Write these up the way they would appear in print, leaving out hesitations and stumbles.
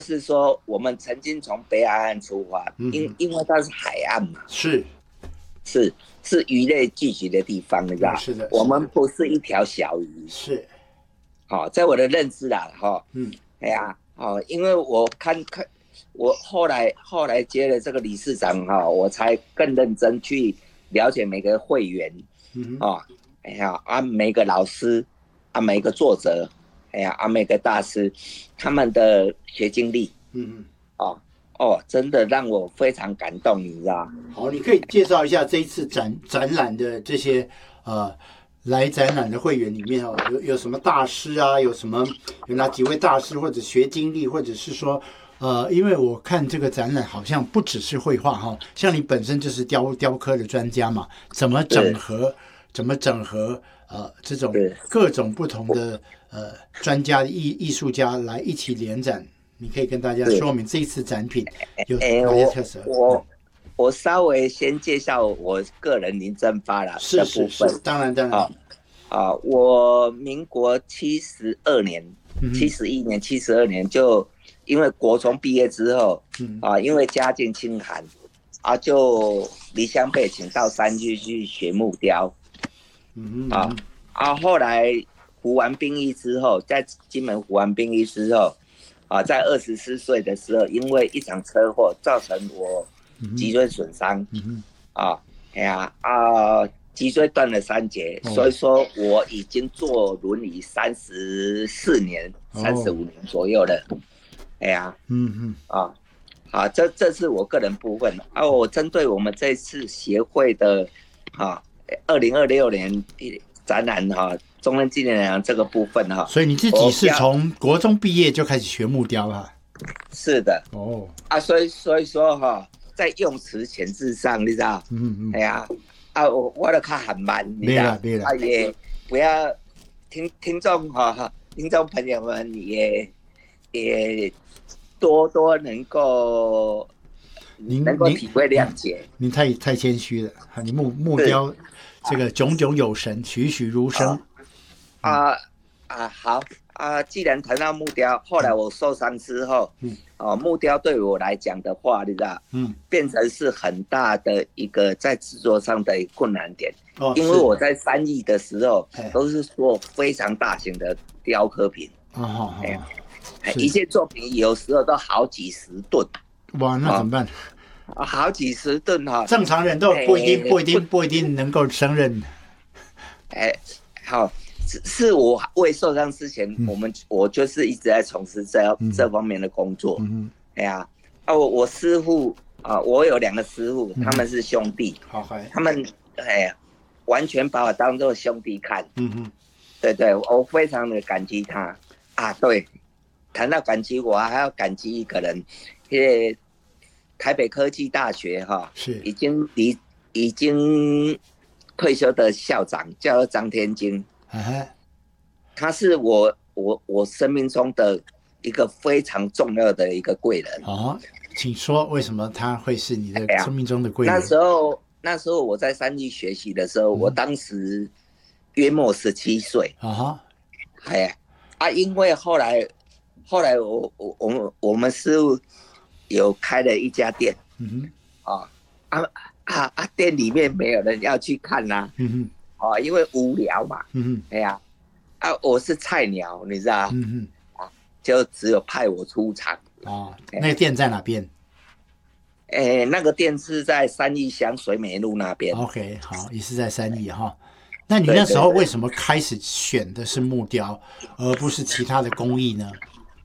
是说我们曾经从北海岸出发，因为它是海岸嘛， 是是是鱼类聚集的地方，你知道？ 是的， 我们不是一条小鱼。 是好、在我的认知啦，哈、哎呀，因为我看，我后来接了这个理事长哈、我才更认真去了解每个会员，哎呀每个老师每个作者，哎呀每个大师，他们的学经历，哦真的让我非常感动，你知道？ 好，你可以介绍一下这一次展览的这些来展览的会员里面有什么大师啊？有哪几位大师或者学经历，或者是说因为我看这个展览好像不只是绘画像你本身就是雕刻的专家嘛，怎么整合这种各种不同的专家艺术家来一起联展？你可以跟大家说明这一次展品有哪些特色？ 我稍微先介绍我个人林正发的部分。 当然。 我民国72年、71年、72年就因为国中毕业之后，因为家境清寒，就离乡背井到山区去学木雕，后来服完兵役之后，在金门服完兵役之后，在24岁的时候，因为一场车祸造成我脊椎损伤，脊椎断了3节，所以说我已经坐轮椅34年、35年左右了。这是我个人部分。我针对我们这次协会的2026年展览中正纪念堂这个部分所以你自己是从国中毕业就开始学木雕了？ 是的。所以说在用词遣字上，你知道？我都较很慢，你知道？也不要听众朋友们也多能够体会谅解。 您太谦虚了，你木雕这个炯炯有神，栩栩如生。 好既然谈到木雕，后来我受伤之后，木雕对我来讲的话，你知道，变成是很大的一个在制作上的困难点。因为我在翻译的时候，都是做非常大型的雕刻品。一件作品有时候都好几十吨。 哇，那怎么办？ 好几十吨正常人都不一定能够胜任。 好。是我未受伤之前，我就是一直在从事这方面的工作。我师傅我有2个师傅，他们是兄弟，他们完全把我当作兄弟看。对，我非常的感激他对，谈到感激，我还要感激一个人，因为台北科技大学是已经退休的校长，叫做张天金。他是我生命中的一个非常重要的一个贵人。 请说为什么他会是你的生命中的贵人？ 那时候我在山地学习的时候，我当时约莫17岁。因为后来我们师傅有开了一家店。店里面没有人要去看因为无聊嘛。我是菜鸟，你知道？就只有派我出场。 那个店在哪边？ 那个店是在三义乡水美路那边。 OK， 好，也是在三义那你那时候为什么开始选的是木雕，而不是其他的工艺呢？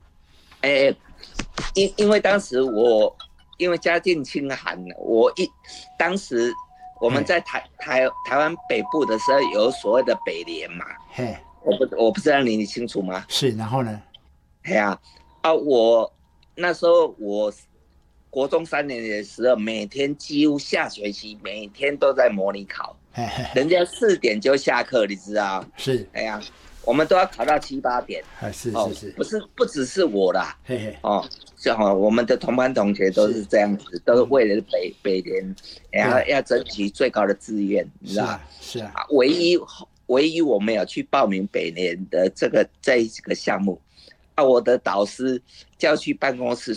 因为当时因为家境清寒，当时我们在台湾北部的时候有所谓的北联嘛。我不知道你清楚吗？ 是，然后呢？ 我那时候我国中3年的时候，每天几乎下学期每天都在模拟考。人家4点就下课，你知道？ 是。 我们都要考到7、8点。 是。 不只是我啦。我们的同班同学都是这样子，都是为了北联，要争取最高的志愿，你知道？ 是啊。 唯一我没有去报名北联的这个项目， 我的导师叫去办公室